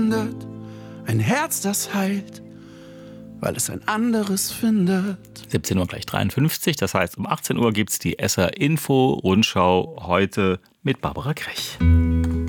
Ein Herz, das heilt, weil es ein anderes findet. 17 Uhr gleich 53, das heißt um 18 Uhr gibt es die SR Info Rundschau heute mit Barbara Krech.